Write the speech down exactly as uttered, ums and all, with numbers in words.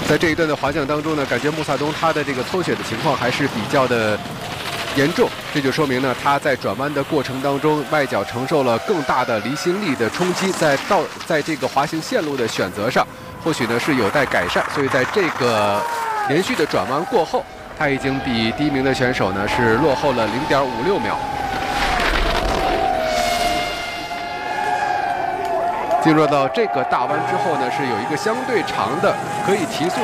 在这一段的滑降当中呢，感觉穆萨东他的这个抽血的情况还是比较的严重，这就说明呢，他在转弯的过程当中，外脚承受了更大的离心力的冲击，在道在这个滑行线路的选择上，或许呢是有待改善。所以在这个连续的转弯过后，他已经比第一名的选手呢是落后了零点五六秒。进入到这个大弯之后呢，是有一个相对长的可以提速